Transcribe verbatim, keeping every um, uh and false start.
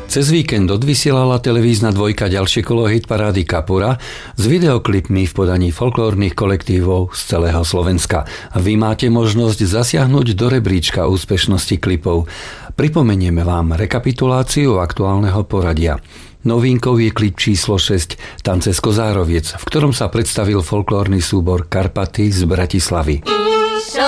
Cez víkend odvysielala televízna dvojka ďalšie kolo hitparády Kapura s videoklipmi v podaní folklórnych kolektívov z celého Slovenska. Vy máte možnosť zasiahnuť do rebríčka úspešnosti klipov. Pripomenieme vám rekapituláciu aktuálneho poradia. Novinkou je klip číslo šesť Tance z Kozároviec, v ktorom sa predstavil folklórny súbor Karpaty z Bratislavy.